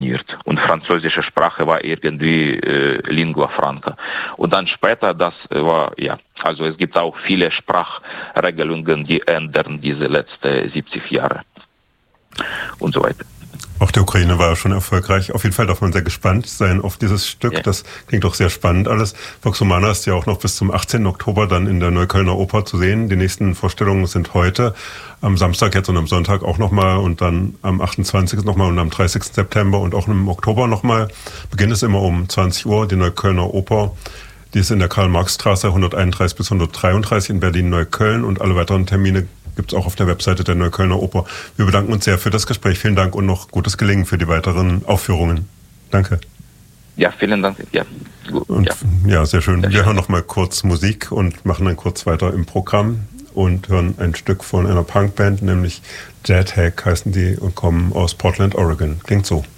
und französische Sprache war irgendwie Lingua Franca. Und dann später, das war, also es gibt auch viele Sprachregelungen, die ändern diese letzten 70 Jahre und so weiter. Auch der Ukraine war schon erfolgreich. Auf jeden Fall darf man sehr gespannt sein auf dieses Stück. Ja. Das klingt doch sehr spannend alles. Vox Humana ist ja auch noch bis zum 18. Oktober dann in der Neuköllner Oper zu sehen. Die nächsten Vorstellungen sind heute, am Samstag jetzt und am Sonntag auch nochmal und dann am 28. nochmal und am 30. September und auch im Oktober nochmal. Beginn ist immer um 20 Uhr, die Neuköllner Oper. Die ist in der Karl-Marx-Straße 131 bis 133 in Berlin-Neukölln und alle weiteren Termine gibt es auch auf der Webseite der Neuköllner Oper. Wir bedanken uns sehr für das Gespräch. Vielen Dank und noch gutes Gelingen für die weiteren Aufführungen. Danke. Ja, vielen Dank. Ja, gut. Und, ja, sehr schön. Wir hören noch mal kurz Musik und machen dann kurz weiter im Programm und hören ein Stück von einer Punkband, nämlich Dead Hack heißen die und kommen aus Portland, Oregon. Klingt so.